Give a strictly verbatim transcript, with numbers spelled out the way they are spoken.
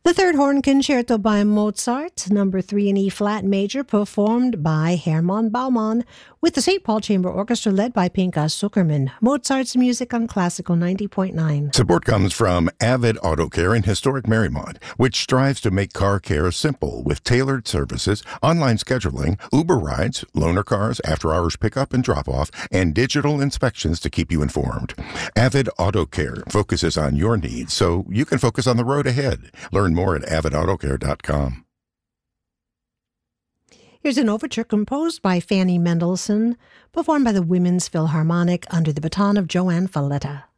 The Third Horn Concerto by Mozart, number three in E-flat major, performed by Hermann Baumann, with the Saint Paul Chamber Orchestra led by Pinchas Zuckerman. Mozart's music on Classical ninety point nine. Support comes from Avid Auto Care in historic Marymount, which strives to make car care simple with tailored services, online scheduling, Uber rides, loaner cars, after-hours pickup and drop-off, and digital inspections to keep you informed. Avid Auto Care focuses on your needs so you can focus on the road ahead. Learn more at avid auto care dot com. Here's an overture composed by Fanny Mendelssohn, performed by the Women's Philharmonic under the baton of Joanne Falletta.